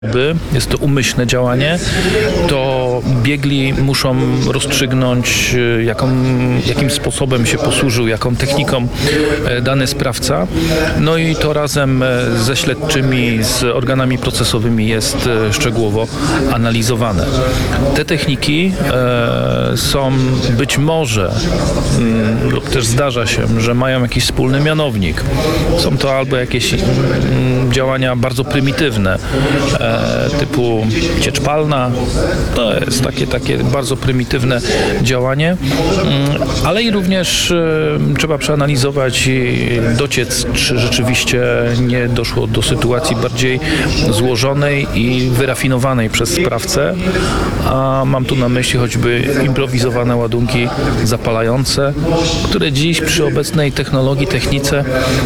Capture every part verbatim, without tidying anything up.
Jest to umyślne działanie, to biegli muszą rozstrzygnąć, jaką, jakim sposobem się posłużył, jaką techniką dany sprawca. No i to razem ze śledczymi, z organami procesowymi jest szczegółowo analizowane. Te techniki e, są być może, m, lub też zdarza się, że mają jakiś wspólny mianownik. Są to albo jakieś m, działania bardzo prymitywne, e, typu ciecz palna. To jest takie, takie bardzo prymitywne działanie, ale i również trzeba przeanalizować i dociec, czy rzeczywiście nie doszło do sytuacji bardziej złożonej i wyrafinowanej przez sprawcę, a mam tu na myśli choćby improwizowane ładunki zapalające, które dziś przy obecnej technologii, technice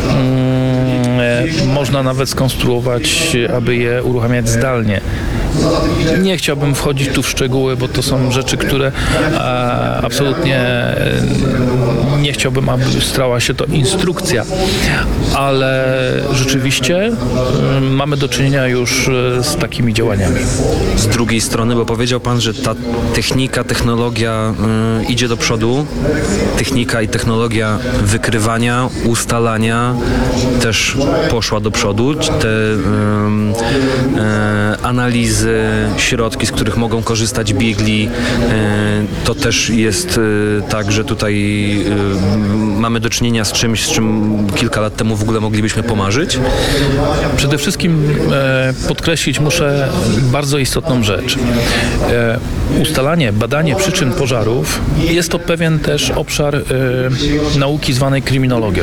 można nawet skonstruować, aby je uruchamiać zdalnie. Nie chciałbym wchodzić tu w szczegóły, bo to są rzeczy, które e, absolutnie e, nie chciałbym, aby stała się to instrukcja, ale rzeczywiście e, mamy do czynienia już e, z takimi działaniami. Z drugiej strony, bo powiedział Pan, że ta technika, technologia y, idzie do przodu, technika i technologia wykrywania, ustalania też poszła do przodu. Te y, y, analizy, środki, z których mogą korzystać biegli, to też jest tak, że tutaj mamy do czynienia z czymś, z czym kilka lat temu w ogóle moglibyśmy pomarzyć? Przede wszystkim podkreślić muszę bardzo istotną rzecz. Ustalanie, badanie przyczyn pożarów jest to pewien też obszar nauki zwanej kryminologią.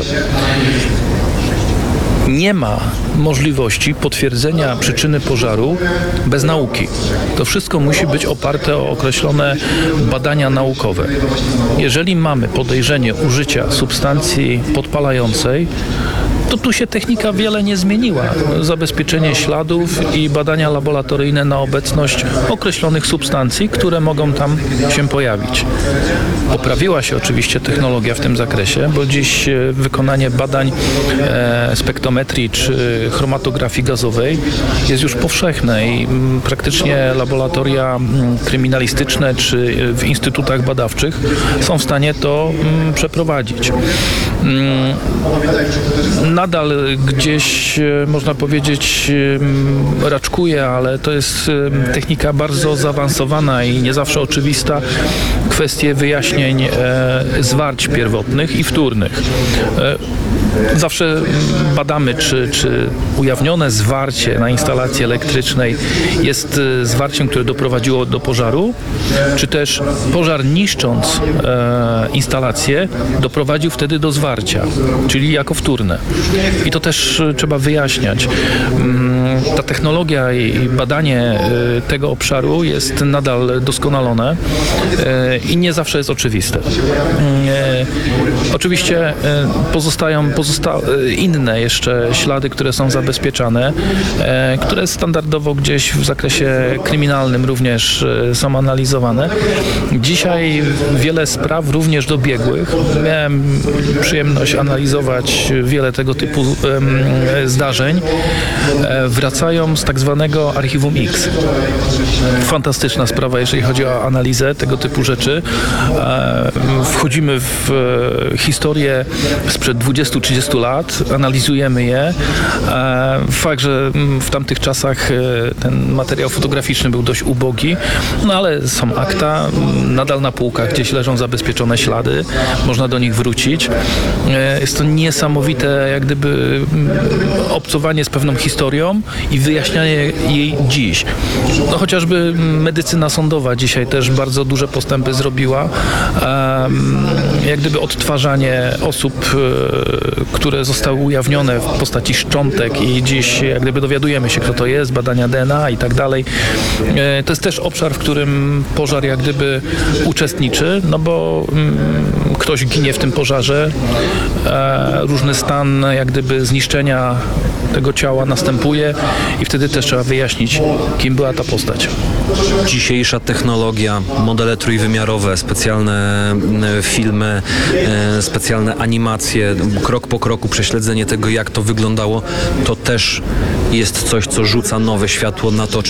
Nie ma możliwości potwierdzenia przyczyny pożaru bez nauki. To wszystko musi być oparte o określone badania naukowe. Jeżeli mamy podejrzenie użycia substancji podpalającej, to tu się technika wiele nie zmieniła. Zabezpieczenie śladów i badania laboratoryjne na obecność określonych substancji, które mogą tam się pojawić. Poprawiła się oczywiście technologia w tym zakresie, bo dziś wykonanie badań e, spektrometrii czy chromatografii gazowej jest już powszechne i m, praktycznie laboratoria m, kryminalistyczne czy w instytutach badawczych są w stanie to m, przeprowadzić. M, Nadal gdzieś, można powiedzieć, raczkuje, ale to jest technika bardzo zaawansowana i nie zawsze oczywista, kwestie wyjaśnień zwarć pierwotnych i wtórnych. Zawsze badamy, czy, czy ujawnione zwarcie na instalacji elektrycznej jest zwarciem, które doprowadziło do pożaru, czy też pożar niszcząc e, instalację doprowadził wtedy do zwarcia, czyli jako wtórne. I to też trzeba wyjaśniać. Ta technologia i badanie tego obszaru jest nadal doskonalone i nie zawsze jest oczywiste. Oczywiście pozostają pozosta- inne jeszcze ślady, które są zabezpieczane, które standardowo gdzieś w zakresie kryminalnym również są analizowane. Dzisiaj wiele spraw, również do biegłych, miałem przyjemność analizować wiele tego typu um, zdarzeń, e, wracają z tak zwanego archiwum X. Fantastyczna sprawa, jeżeli chodzi o analizę tego typu rzeczy. E, wchodzimy w e, historię sprzed dwudziestu trzydziestu lat, analizujemy je. E, fakt, że w tamtych czasach e, ten materiał fotograficzny był dość ubogi, no ale są akta, nadal na półkach gdzieś leżą zabezpieczone ślady, można do nich wrócić. E, jest to niesamowite, jak gdyby obcowanie z pewną historią i wyjaśnianie jej dziś. No, chociażby medycyna sądowa dzisiaj też bardzo duże postępy zrobiła. Jak gdyby odtwarzanie osób, które zostały ujawnione w postaci szczątek i dziś jak gdyby dowiadujemy się, kto to jest, badania D N A i tak dalej. To jest też obszar, w którym pożar jak gdyby uczestniczy, no bo ktoś ginie w tym pożarze, e, różny stan jak gdyby zniszczenia tego ciała następuje i wtedy też trzeba wyjaśnić, kim była ta postać. Dzisiejsza technologia, modele trójwymiarowe, specjalne e, filmy, e, specjalne animacje, krok po kroku prześledzenie tego, jak to wyglądało, to też jest coś, co rzuca nowe światło na to,